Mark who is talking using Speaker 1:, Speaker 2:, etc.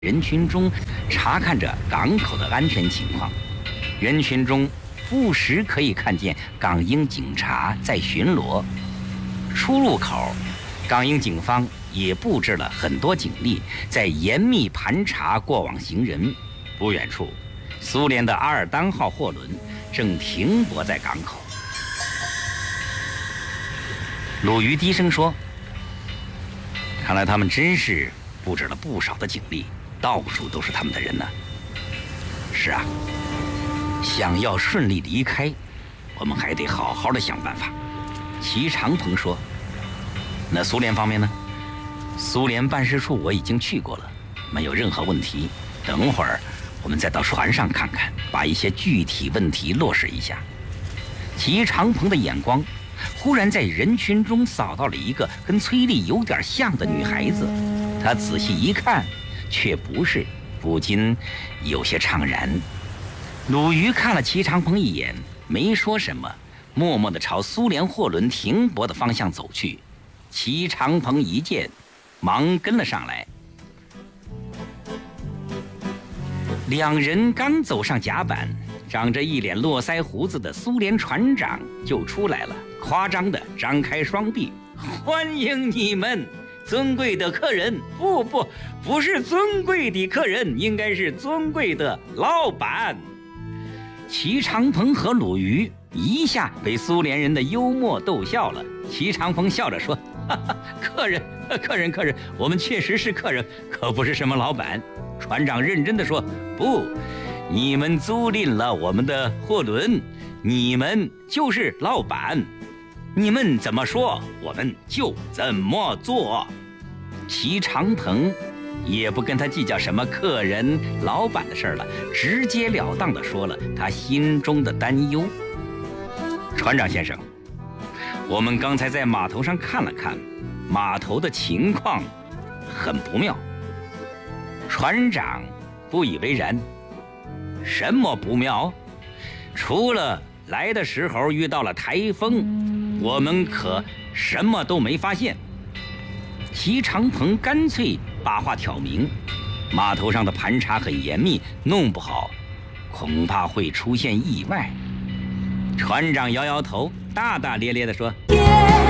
Speaker 1: 人群中查看着港口的安全情况。人群中不时可以看见港英警察在巡逻。出入口，港英警方也布置了很多警力，在严密盘查过往行人。不远处，苏联的阿尔丹号货轮正停泊在港口。鲁豫低声说：“看来他们真是布置了不少的警力，到处都是他们的人呢。”是啊，想要顺利离开，我们还得好好的想办法。齐长鹏说：“那苏联方面呢？苏联办事处我已经去过了，没有任何问题。等会儿我们再到船上看看，把一些具体问题落实一下。”齐长鹏的眼光忽然在人群中扫到了一个跟崔丽有点像的女孩子，他仔细一看，却不是，不禁有些怅然。鲁豫看了齐长鹏一眼，没说什么，默默地朝苏联货轮停泊的方向走去。齐长鹏一见，忙跟了上来。两人刚走上甲板，长着一脸络腮胡子的苏联船长就出来了，夸张地张开双臂：“欢迎你们，尊贵的客人！不是尊贵的客人，应该是尊贵的老板。”齐长鹏和鲁豫一下被苏联人的幽默逗笑了。齐长鹏笑着说：“哈哈，客人，我们确实是客人，可不是什么老板。”船长认真地说：“不，你们租赁了我们的货轮，你们就是老板，你们怎么说，我们就怎么做。”齐长鹏也不跟他计较什么客人、老板的事了，直截了当地说了他心中的担忧：“船长先生，我们刚才在码头上看了看，码头的情况很不妙。”船长不以为然：“什么不妙？除了来的时候遇到了台风，我们可什么都没发现。”齐长鹏干脆把话挑明：“码头上的盘查很严密，弄不好恐怕会出现意外。”船长摇摇头，大大咧咧地说：“